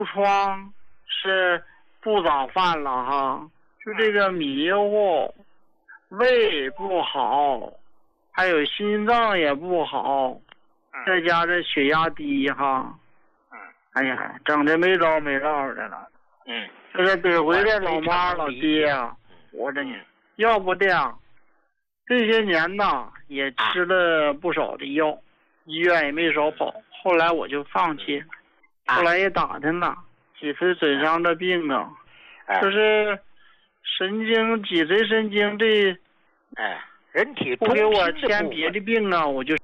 褥疮是不早饭了哈，就这个迷糊，胃不好，还有心脏也不好，再加上血压低哈。哎呀，整的没着没落的了。这个得回来老妈老爹啊，活着呢。要不这样，这些年呐也吃了不少的药，医院也没少跑。后来我就放弃了。后来也打听了，脊髓损伤的病啊，就是神经脊髓神经这， 人体不给我添别的病啊，我就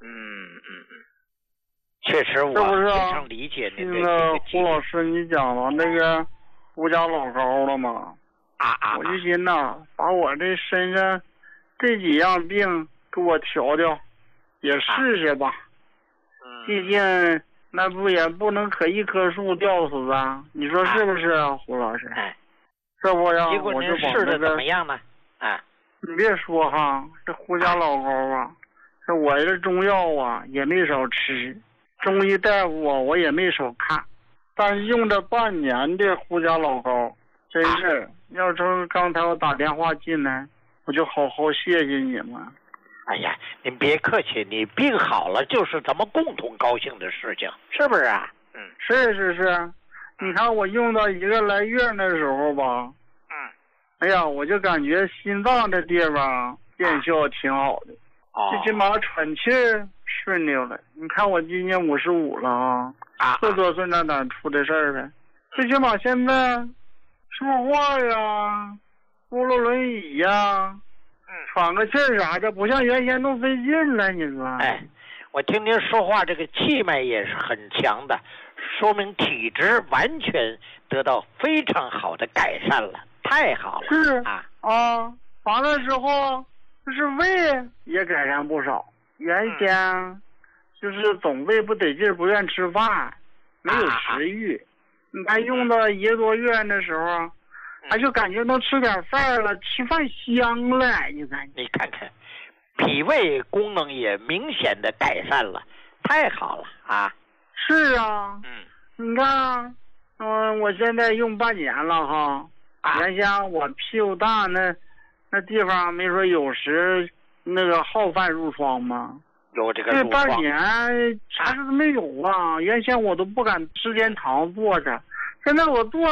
确实我非常理解您这个。 胡老师，你讲了那个胡家老高了吗？我就寻呐，把我这身上这几样病给我调调，也试试吧。毕竟那不也不能可一棵树吊死啊？你说是不是啊，胡老师？这不呀， 结果您试的怎么样呢？ 你别说哈，这胡家老高啊，这我这中药啊也没少吃，中医大夫啊我也没少看，但是用这半年的胡家老高，真是要说刚才我打电话进来，我就好好谢谢你们。 哎呀，您别客气，你病好了就是咱们共同高兴的事情，是不是啊？ 是，你看我用到1个来月的时候吧，哎呀，我就感觉心脏这地方见效挺好的，最起码喘气顺溜了。你看我今年55了40多岁那哪出的事儿呗？最起码现在说话呀，扶了轮椅呀，喘个气儿啥的，不像原先那么费劲了。你说？ 我听您说话，这个气脉也是很强的，说明体质完全得到非常好的改善了，太好了。 是完了之后，就是胃也改善不少。原先就是总胃不得劲，不愿吃饭，没有食欲。你看用到1个多月的时候，就感觉能吃点饭了，吃饭香了。 你看看，脾胃功能也明显的改善了，太好了啊！ 是啊，你看，我现在用半年了哈。原先我屁股大那地方没说有时那个好犯褥疮吗？ 有这个这半年啥事都没有啊！原先我都不敢时间长坐着，现在我坐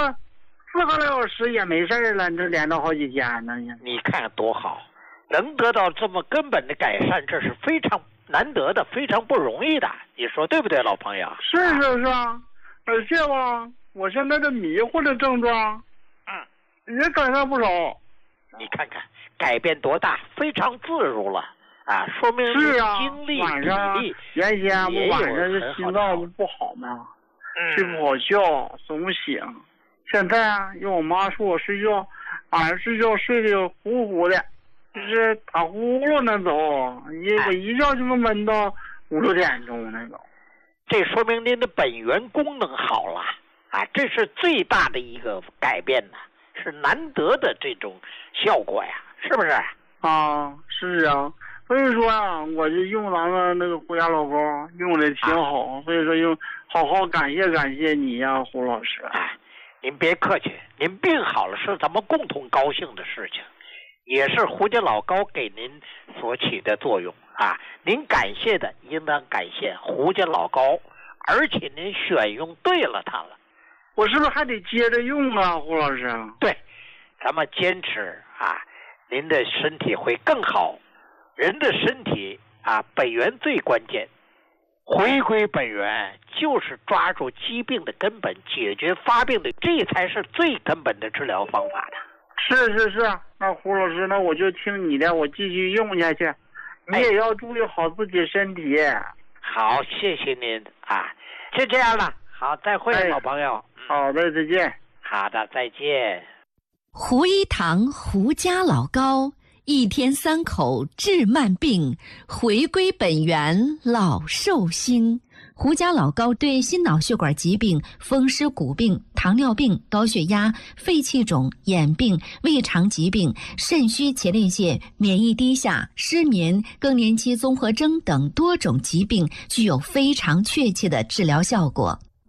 4个来小时也没事了，这连着好几天呢。 你看多好，能得到这么根本的改善，这是非常难得的，非常不容易的。你说对不对，老朋友？ 是啊，而且吧，我现在这迷糊的症状，也改善不少。 你看看改变多大，非常自如了说明精力晚上原先不晚上这心脏不好吗？睡不好觉，总醒。现在用我妈说我睡觉，晚上睡觉睡得呼呼的，就是打呼噜那走，我一觉就能闷到5、6点钟那种。 这说明您的本源功能好了这是最大的一个改变呢，是难得的这种效果呀，是不是？ 是啊，所以说我就用咱们那个胡家老高用的挺好，所以说好好感谢你呀，胡老师。 您别客气，您病好了是咱们共同高兴的事情，也是胡家老高给您所起的作用您感谢的应当感谢胡家老高，而且您选用对了它了。 我是不是还得接着用啊，胡老师？ 对，咱们坚持您的身体会更好。人的身体本源最关键，回归本源就是抓住疾病的根本，解决发病的，这才是最根本的治疗方法的。 是，那胡老师，那我就听你的，我继续用下去。你也要注意好自己身体。 好，谢谢您就这样了。好，再会，老朋友。 好的，再见。 好的，再见。 胡一堂胡家老高，1天3口治慢病，回归本源老寿星。胡家老高对心脑血管疾病、风湿骨病、糖尿病、高血压、肺气肿、眼病、胃肠疾病、肾虚前列腺、免疫低下、失眠、更年期综合征等多种疾病具有非常确切的治疗效果。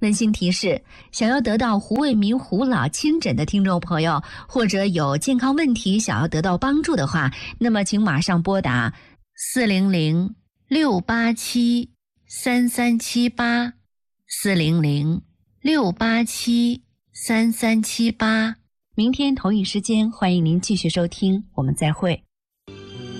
温馨提示：想要得到胡卫民胡老亲诊的听众朋友，或者有健康问题想要得到帮助的话，那么请马上拨打400-687-3378，400-687-3378。明天同一时间，欢迎您继续收听，我们再会。